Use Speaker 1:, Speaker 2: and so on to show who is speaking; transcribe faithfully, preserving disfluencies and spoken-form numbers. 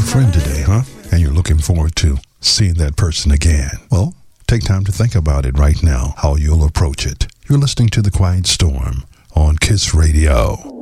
Speaker 1: friend today, huh? And you're looking forward to seeing that person again. Well, take time to think about it right now, how you'll approach it. You're listening to The Quiet Storm on KISS Radio.